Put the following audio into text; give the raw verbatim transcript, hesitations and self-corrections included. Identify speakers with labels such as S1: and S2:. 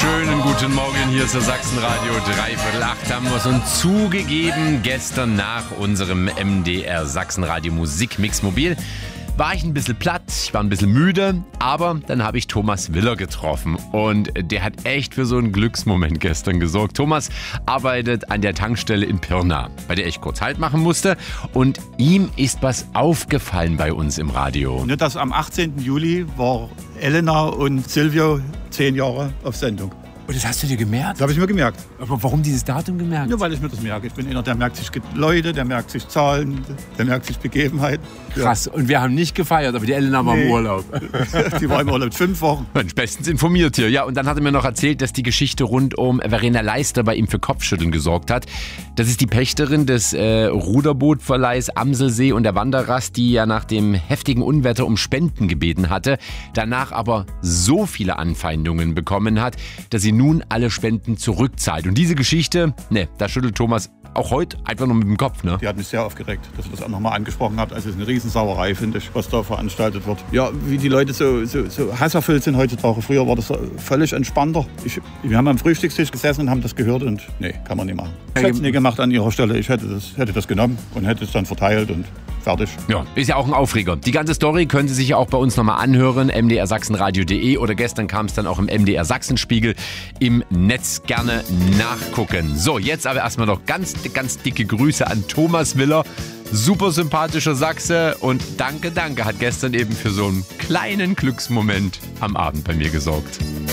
S1: Schönen guten Morgen, hier ist der Sachsenradio, dreiviertel acht haben wir es uns zugegeben. Gestern nach unserem M D R Sachsenradio Musikmix Mobil war ich ein bisschen platt, ich war ein bisschen müde, aber dann habe ich Thomas Willer getroffen und der hat echt für so einen Glücksmoment gestern gesorgt. Thomas arbeitet an der Tankstelle in Pirna, bei der ich kurz Halt machen musste, und ihm ist was aufgefallen bei uns im Radio.
S2: Nur dass am achtzehnten Juli war Elena und Silvio zehn Jahre auf Sendung.
S3: Und das hast du dir gemerkt?
S2: Das habe ich mir gemerkt.
S3: Aber warum dieses Datum gemerkt?
S2: Nur weil ich mir das merke. Ich bin einer, der merkt sich Leute, der merkt sich Zahlen, der merkt sich Begebenheiten.
S3: Krass. Ja. Und wir haben nicht gefeiert, aber die Elena war nee. im Urlaub.
S2: Die war im Urlaub fünf Wochen.
S1: Mensch, bestens informiert hier. Ja, und dann hat er mir noch erzählt, dass die Geschichte rund um Verena Leister bei ihm für Kopfschütteln gesorgt hat. Das ist die Pächterin des äh, Ruderbootverleihs Amselsee und der Wanderrast, die ja nach dem heftigen Unwetter um Spenden gebeten hatte, danach aber so viele Anfeindungen bekommen hat, dass sie nun alle Spenden zurückzahlt. Und diese Geschichte, ne, da schüttelt Thomas auch heute einfach nur mit dem Kopf, ne?
S2: Die hat mich sehr aufgeregt, dass ihr das auch nochmal angesprochen habt. Also es ist eine Riesensauerei, finde ich, was da veranstaltet wird. Ja, wie die Leute so, so, so hasserfüllt sind heutzutage. Früher war das völlig entspannter. Ich, wir haben am Frühstückstisch gesessen und haben das gehört und nee, kann man nicht machen. Ich hätte es nie gemacht an ihrer Stelle. Ich hätte das, hätte das genommen und hätte es dann verteilt und fertig.
S1: Ja, ist ja auch ein Aufreger. Die ganze Story können Sie sich ja auch bei uns nochmal anhören, m d r sachsenradio punkt d e, oder gestern kam es dann auch im M D R Sachsenspiegel im Netz, gerne nachgucken. So, jetzt aber erstmal noch ganz, ganz dicke Grüße an Thomas Willer. Super sympathischer Sachse und danke, danke, hat gestern eben für so einen kleinen Glücksmoment am Abend bei mir gesorgt.